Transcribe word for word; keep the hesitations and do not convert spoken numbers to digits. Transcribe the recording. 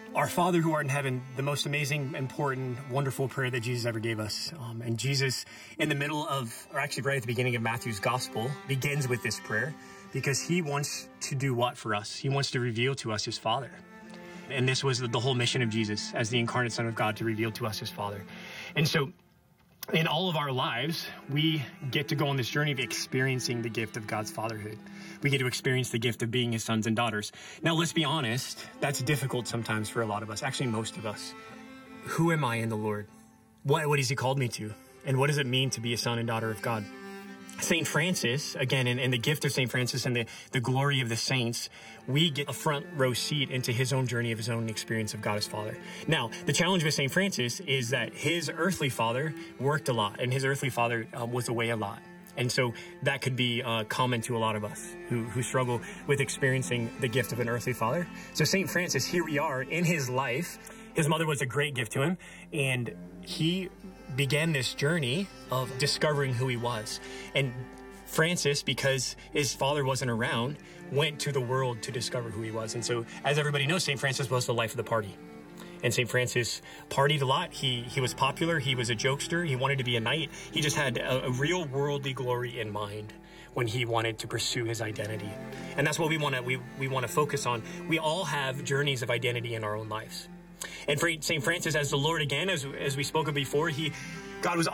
Our Father who art in heaven, the most amazing, important, wonderful prayer that Jesus ever gave us. Um, and Jesus, in the middle of, or actually right at the beginning of Matthew's gospel, begins with this prayer because he wants to do what for us? He wants to reveal to us his Father. And this was the whole mission of Jesus as the incarnate Son of God, to reveal to us his Father. And so in all of our lives, we get to go on this journey of experiencing the gift of God's fatherhood. We get to experience the gift of being his sons and daughters. Now, let's be honest, that's difficult sometimes for a lot of us, actually most of us. Who am I in the Lord? What, what has he called me to? And what does it mean to be a son and daughter of God? Saint Francis, again, in, in the gift of Saint Francis and the, the glory of the saints, we get a front row seat into his own journey of his own experience of God as Father. Now, the challenge with Saint Francis is that his earthly father worked a lot, and his earthly father um, was away a lot. And so that could be uh, common to a lot of us who, who struggle with experiencing the gift of an earthly father. So Saint Francis, here we are in his life. His mother was a great gift to him, and he began this journey of discovering who he was. And Francis, because his father wasn't around, went to the world to discover who he was. And so, as everybody knows, Saint Francis was the life of the party. And Saint Francis partied a lot. He he was popular. He was a jokester. He wanted to be a knight. He just had a, a real worldly glory in mind when he wanted to pursue his identity. And that's what we want to we, we want to focus on. We all have journeys of identity in our own lives. And for Saint Francis, as the Lord, again, as, as we spoke of before, he God was